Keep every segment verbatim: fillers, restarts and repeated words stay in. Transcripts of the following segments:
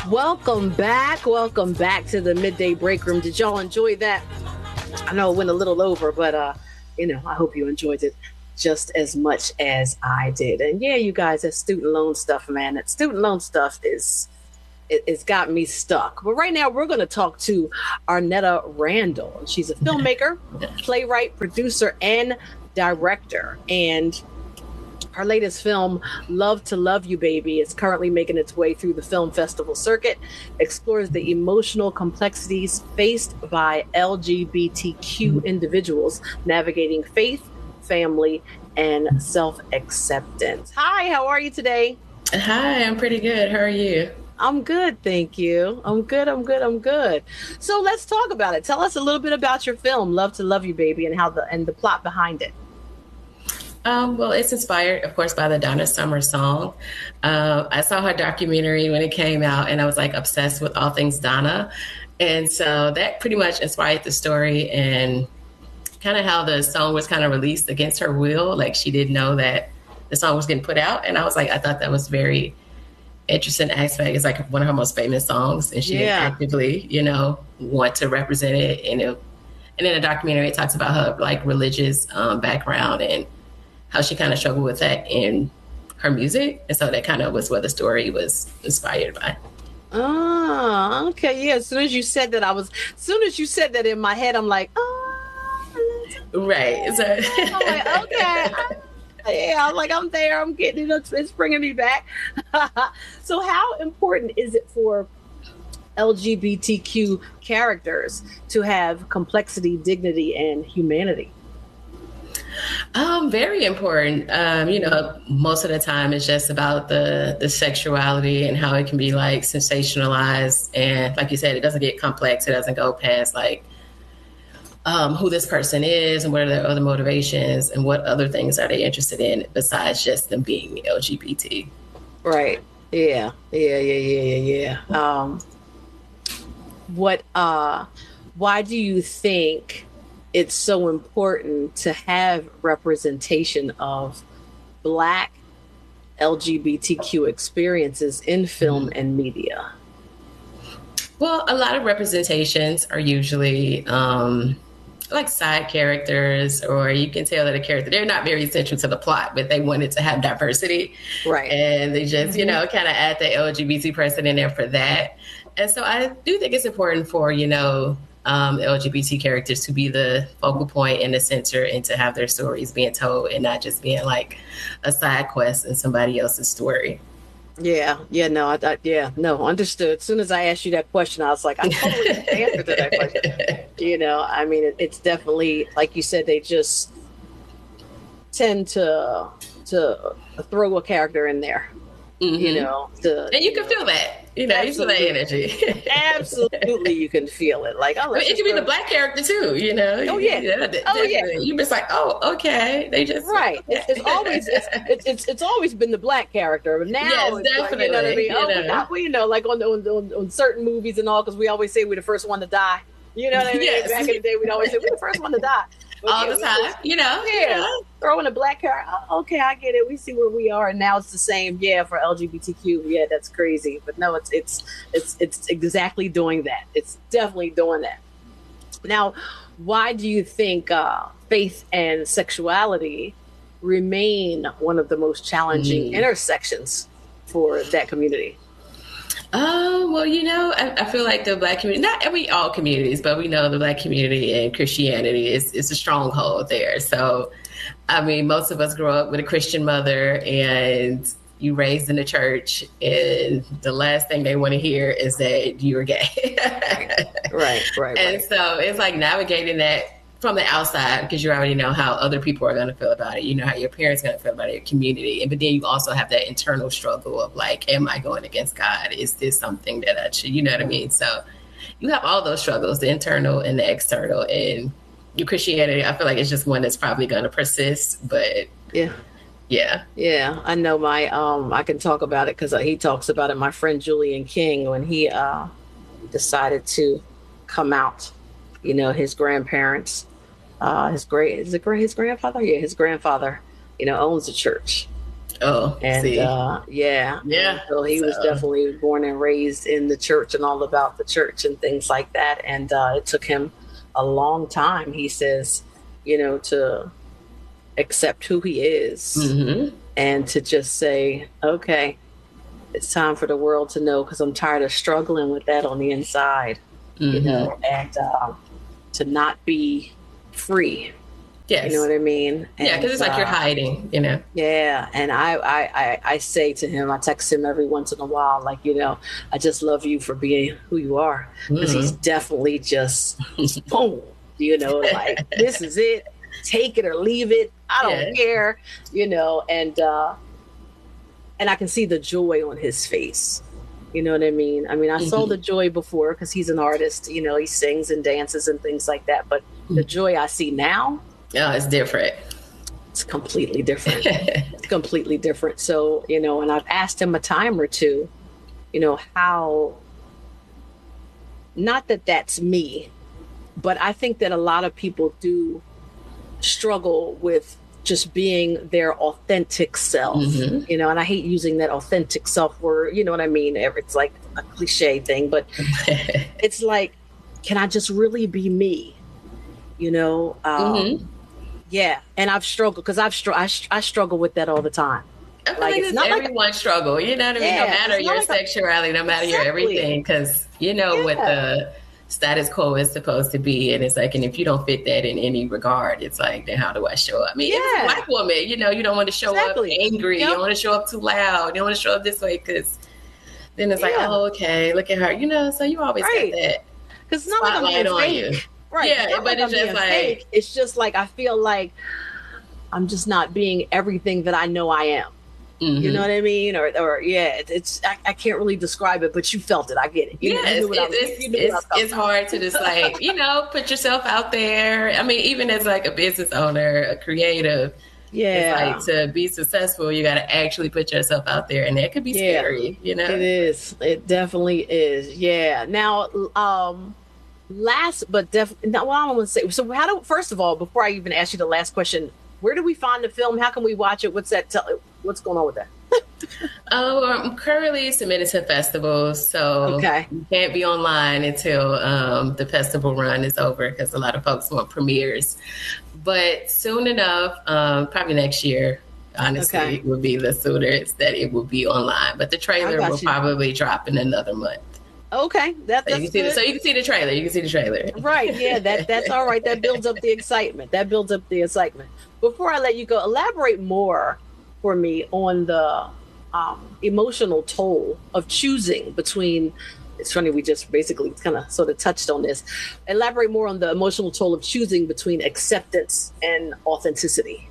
Welcome back. Welcome back to the Midday Break Room. Did y'all enjoy that? I know it went a little over, but uh, you know, I hope you enjoyed it just as much as I did. And yeah, you guys, that student loan stuff, man, that student loan stuff is it, it's got me stuck. But right now, we're going to talk to Arnetta Randall. She's a filmmaker, playwright, producer, and director. And her latest film, Love to Love You, Baby, is currently making its way through the film festival circuit, explores the emotional complexities faced by L G B T Q individuals navigating faith, family, and self-acceptance. Hi, how are you today? Hi, I'm pretty good. How are you? I'm good, thank you. I'm good, I'm good, I'm good. So let's talk about it. Tell us a little bit about your film, Love to Love You, Baby, and how the and the plot behind it. Um, well, it's inspired, of course, by the Donna Summer song. Uh, I saw her documentary when it came out, and I was like obsessed with all things Donna. And so that pretty much inspired the story and kind of how the song was kind of released against her will. Like she didn't know that the song was getting put out. And I was like, I thought that was very interesting aspect. It's like one of her most famous songs, and she yeah. didn't actively, you know, want to represent it. And, it, and in the documentary, it talks about her like religious um, background and how she kind of struggled with that in her music. And so that kind of was what the story was inspired by. Oh, okay. Yeah. As soon as you said that, I was, as soon as you said that in my head, I'm like, oh. Right. So, I'm like, okay. Yeah, I'm like, I'm there. I'm getting it. It's bringing me back. So how important is it for L G B T Q characters to have complexity, dignity, and humanity? Um, very important. Um, you know, most of the time it's just about the the sexuality and how it can be like sensationalized. And like you said, it doesn't get complex. It doesn't go past like um, who this person is and what are their other motivations and what other things are they interested in besides just them being L G B T. Right. Yeah. Yeah. Yeah. Yeah. Yeah. Yeah. Um, what? Uh, why do you think it's so important to have representation of Black L G B T Q experiences in film and media? Well, a lot of representations are usually um, like side characters, or you can tell that a character, they're not very central to the plot, but they wanted to have diversity. Right. And they just, mm-hmm. you know, kind of add the L G B T person in there for that. And so I do think it's important for, you know, Um, L G B T characters to be the focal point and the center and to have their stories being told and not just being like a side quest in somebody else's story. Yeah, yeah, no, I, I, yeah, no, understood. As soon as I asked you that question, I was like, I totally answered to that question. You know, I mean, it, it's definitely, like you said, they just tend to to throw a character in there. Mm-hmm. You know, to, and you can know, feel that. You know, absolutely. You feel that energy. Absolutely, you can feel it. Like, oh, I mean, it can be the Black character too. You know. Oh yeah. You know, oh yeah. You're just like, oh, okay. They just right. It's, it's always it's, it's it's it's always been the Black character, but now yes, it's definitely. Like, you know what I mean? You oh, know. not, well, you know, like on, on on on certain movies and all, because we always say we're the first one to die. You know what I mean? Yes. Back in the day, we'd always say we're the first one to die. But all yeah, the time, just, you know. Yeah, yeah. Throwing a Black character. Oh, okay, I get it. We see where we are, and now it's the same. Yeah, for L G B T Q. Yeah, that's crazy. But no, it's it's it's it's exactly doing that. It's definitely doing that. Now, why do you think uh, faith and sexuality remain one of the most challenging mm. intersections for that community? Oh, well, you know, I, I feel like the Black community, not every all communities, but we know the Black community and Christianity is, is a stronghold there. So, I mean, most of us grow up with a Christian mother and you raised in the church, and the last thing they want to hear is that you're gay. Right, right, And right. so it's like navigating that from the outside, because you already know how other people are going to feel about it. You know how your parents are going to feel about it, your community. And but then you also have that internal struggle of like, am I going against God? Is this something that I should, you know what I mean? So you have all those struggles, the internal and the external. And your Christianity, I feel like it's just one that's probably going to persist. But yeah. Yeah. Yeah. I know my, um, I can talk about it because uh, he talks about it. My friend Julian King, when he uh, decided to come out, you know, his grandparents, uh, his great, is it great, his grandfather? Yeah, his grandfather, you know, owns a church. Oh, And see. uh, yeah, Yeah. and so he So. was definitely born and raised in the church and all about the church and things like that. And uh, it took him a long time, he says, you know, to accept who he is Mm-hmm. and to just say, okay, it's time for the world to know, because I'm tired of struggling with that on the inside, Mm-hmm. you know, and uh, to not be free. Yes. You know what I mean? Yeah, because it's like uh, you're hiding, you know? Yeah. And I, I, I, I say to him, I text him every once in a while, like, you know, I just love you for being who you are. Because mm-hmm. he's definitely just, boom, you know, like, this is it. Take it or leave it. I don't yeah. care, you know, and, uh, and I can see the joy on his face. You know what I mean? I mean, I mm-hmm. saw the joy before because he's an artist, you know, he sings and dances and things like that. But mm-hmm. the joy I see now, oh, it's different. It's completely different. It's completely different. So, you know, and I've asked him a time or two, you know, how, not that that's me, but I think that a lot of people do struggle with just being their authentic self, mm-hmm. you know, and I hate using that authentic self word, you know what I mean? It's like a cliche thing, but it's like, can I just really be me? You know? Um, mm-hmm. Yeah, and I've struggled because I've str- I, I struggle with that all the time. I feel like, like it's not everyone like, struggle. You know what I mean? Yeah, no matter your like sexuality, a, no matter exactly. your everything, because you know yeah. what the status quo is supposed to be, and it's like, and if you don't fit that in any regard, it's like, then how do I show up? I mean, yeah. it's a black woman. You know, you don't want to show exactly. up angry. Yep. You don't want to show up too loud. You don't want to show up this way because then it's yeah. like, oh, okay, look at her. You know, so you always right. got that because not like I'm being on fake. You. Right. Yeah, it's but like it's just like fake. It's just like I feel like I'm just not being everything that I know I am. Mm-hmm. You know what I mean? Or, or yeah, it, it's I, I can't really describe it, but you felt it. I get it. You yes, know, you it's, it's, you it's, it's hard to just like you know put yourself out there. I mean, even as like a business owner, a creative. Yeah, it's like to be successful, you got to actually put yourself out there, and that could be yeah, scary. You know, it is. It definitely is. Yeah. Now, um. Last, but definitely, well, I don't want to say. So, how do first of all, before I even ask you the last question, where do we find the film? How can we watch it? What's that? Tell, what's going on with that? Oh, I'm currently submitted to festivals, so okay. you can't be online until um, the festival run is over because a lot of folks want premieres. But soon enough, um, probably next year. Honestly, okay. it would be the soonest that it will be online. But the trailer will you. probably drop in another month. Okay, that, that's so you, can see the, so you can see the trailer. You can see the trailer. Right, yeah, that that's all right. That builds up the excitement. That builds up the excitement. Before I let you go, elaborate more for me on the um, emotional toll of choosing between. It's funny, we just basically kind of sort of touched on this. Elaborate more on the emotional toll of choosing between acceptance and authenticity.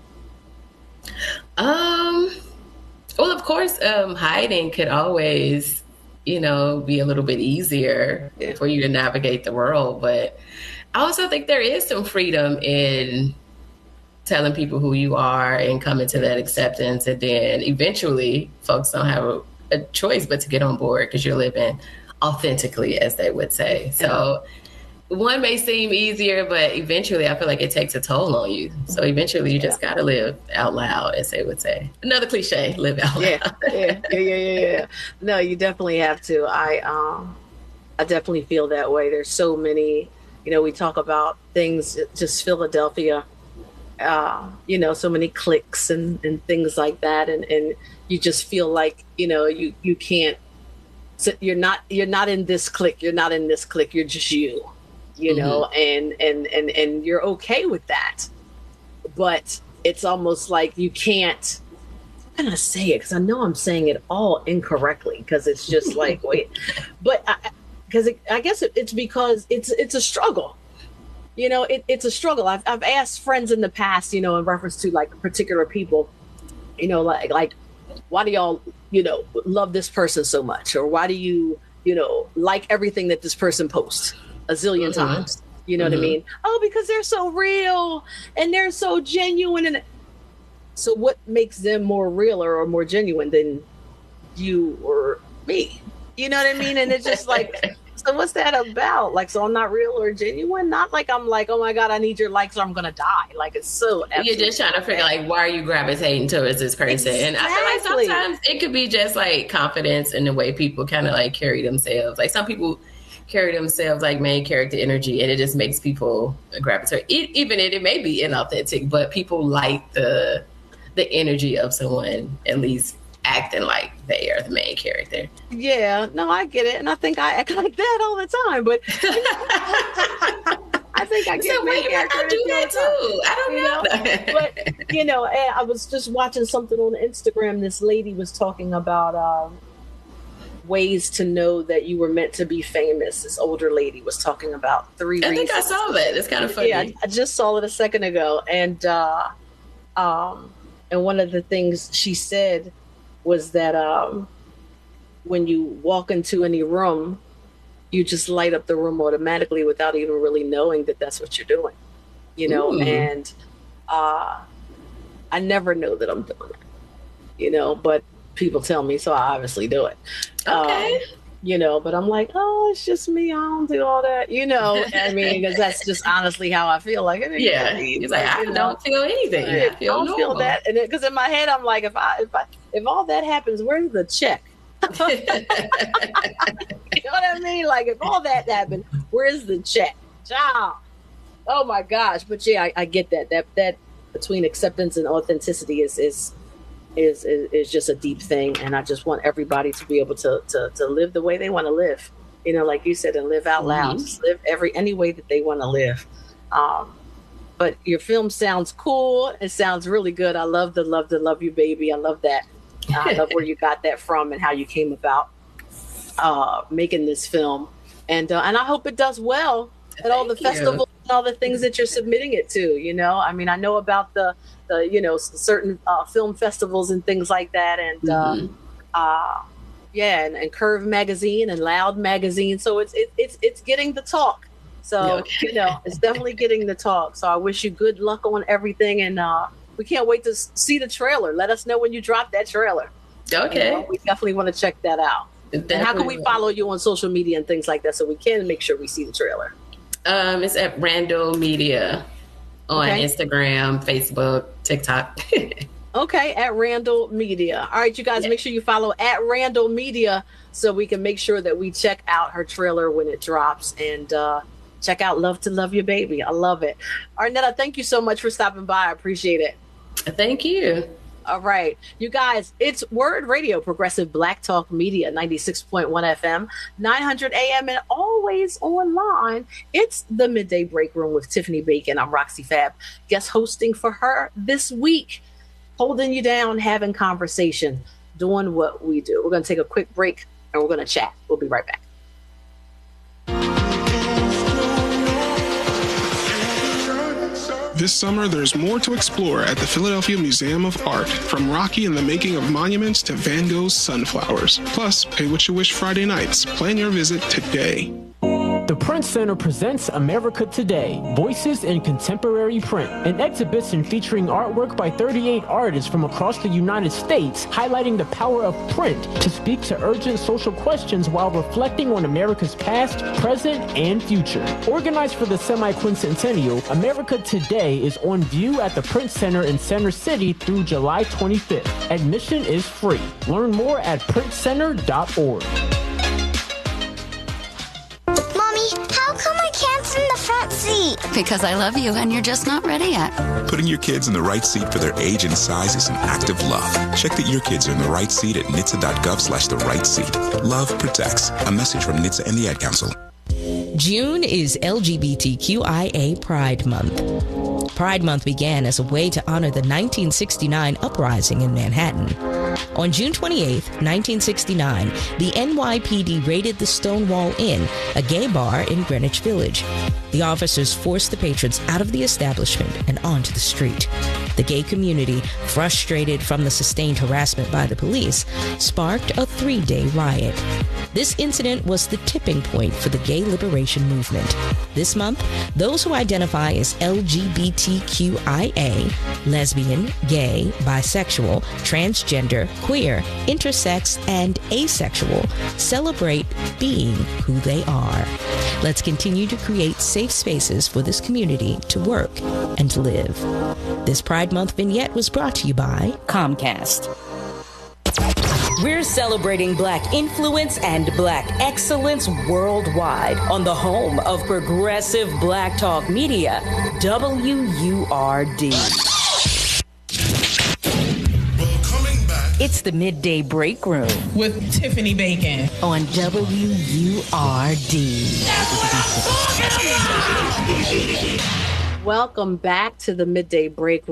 Um. Well, of course, um, hiding could always. you know, be a little bit easier yeah. for you to navigate the world. But I also think there is some freedom in telling people who you are and coming to that acceptance. And then eventually folks don't have a, a choice but to get on board because you're living authentically, as they would say. So one may seem easier, but eventually I feel like it takes a toll on you. So eventually you just got to live out loud, as they would say. Another cliche, live out loud. Yeah, yeah, yeah, yeah, yeah. No, you definitely have to. I, um, I definitely feel that way. There's so many, you know, we talk about things, just Philadelphia, uh, you know, so many cliques and, and things like that. And, and you just feel like, you know, you, you can't, so you're not, you're not in this clique. You're not in this clique. You're just you. You know, mm-hmm. and, and, and, and you're okay with that. But it's almost like you can't, I'm going to say it because I know I'm saying it all incorrectly because it's just like, wait, but because I, I guess it, it's because it's it's a struggle. You know, it, it's a struggle. I've, I've asked friends in the past, you know, in reference to like particular people, you know, like, like, why do y'all, you know, love this person so much? Or why do you, you know, like everything that this person posts? A zillion mm-hmm. times, you know mm-hmm. what I mean? Oh, because they're so real and they're so genuine. And so what makes them more real or more genuine than you or me? You know what I mean? And it's just like, So what's that about? Like, so I'm not real or genuine? Not like I'm like, oh my God, I need your likes or I'm going to die. Like, it's so... You're just trying to figure like, why are you gravitating towards this person? Exactly. And I feel like sometimes it could be just like confidence in the way people kind of like carry themselves. Like some people carry themselves like main character energy and it just makes people gravitate. It, even if it may be inauthentic, but people like the the energy of someone at least acting like they are the main character. Yeah, no, I get it. And I think I act like that all the time, but I think I get so main character. I do that too. I don't you know. know? But, you know, I was just watching something on Instagram. This lady was talking about um, ways to know that you were meant to be famous. This older lady was talking about three I reasons. think I saw that. It's kind of funny. Yeah, I, I just saw it a second ago. And, uh, um, and one of the things she said was that um, when you walk into any room, you just light up the room automatically without even really knowing that that's what you're doing, you know? Ooh. And uh, I never know that I'm doing it, you know, but people tell me, so I obviously do it. Okay. Um, you know, but I'm like, oh, it's just me. I don't do all that, you know. I mean, because that's just honestly how I feel. Like, it yeah, it's like I you don't know? feel anything. I, I, feel I don't normal. feel that, and because in my head, I'm like, if I, if I, if all that happens, where's the check? You know what I mean? Like, if all that happened, where's the check? Job. Oh my gosh! But yeah, I, I get that. That that between acceptance and authenticity is is. Is, is is just a deep thing, and I just want everybody to be able to to to live the way they want to live, you know, like you said, and live out loud. Mm-hmm. Just live every any way that they want to live. Um, but your film sounds cool. It sounds really good. I love the love the love you, baby. I love that. I love where you got that from and how you came about uh, making this film, and uh, and I hope it does well at all the festivals and all the things that you're submitting it to. You know, I mean, I know about the. The, you know, certain uh, film festivals and things like that. And, mm-hmm. uh, uh, yeah, and, and Curve Magazine and Loud Magazine. So it's it, it's it's getting the talk. So, okay. you know, it's definitely getting the talk. So I wish you good luck on everything. And uh, we can't wait to see the trailer. Let us know when you drop that trailer. Okay. You know, we definitely want to check that out. Definitely. And how can we follow you on social media and things like that so we can make sure we see the trailer? Um, it's at Randall Media. On okay. Instagram, Facebook, TikTok. Okay, at Randall Media. All right, you guys, yeah. make sure you follow at Randall Media so we can make sure that we check out her trailer when it drops and uh, check out Love to Love Your Baby. I love it. Arnetta, thank you so much for stopping by. I appreciate it. Thank you. All right, you guys, it's Word Radio, Progressive Black Talk Media, ninety-six point one F M, nine hundred A M, and always online. It's the Midday Break Room with Tiffany Bacon. I'm Roxy Fab, guest hosting for her this week, holding you down, having conversation, doing what we do. We're going to take a quick break, and we're going to chat. We'll be right back. This summer, there's more to explore at the Philadelphia Museum of Art, from Rocky and the Making of Monuments to Van Gogh's Sunflowers. Plus, Pay What You Wish Friday nights. Plan your visit today. The Print Center presents America Today, Voices in Contemporary Print, an exhibition featuring artwork by thirty-eight artists from across the United States, highlighting the power of print to speak to urgent social questions while reflecting on America's past, present, and future. Organized for the semi-quincentennial, America Today is on view at the Print Center in Center City through July twenty-fifth. Admission is free. Learn more at print center dot org. How come I can't sit in the front seat? Because I love you and you're just not ready yet. Putting your kids in the right seat for their age and size is an act of love. Check that your kids are in the right seat at N H T S A dot gov slash the right seat. Love protects. A message from N H T S A and the Ad Council. June is L G B T Q I A Pride Month. Pride Month began as a way to honor the nineteen sixty-nine uprising in Manhattan. On June twenty-eighth, nineteen sixty-nine, the N Y P D raided the Stonewall Inn, a gay bar in Greenwich Village. The officers forced the patrons out of the establishment and onto the street. The gay community, frustrated from the sustained harassment by the police, sparked a three-day riot. This incident was the tipping point for the gay liberation movement. This month, those who identify as L G B T Q I A, lesbian, gay, bisexual, transgender, queer, intersex, and asexual celebrate being who they are. Let's continue to create safe spaces for this community to work and live. This Pride Month vignette was brought to you by Comcast. We're celebrating Black influence and Black excellence worldwide on the home of progressive Black talk media, W U R D. It's the Midday Break Room with Tiffany Bacon on W U R D. Welcome back to the Midday Break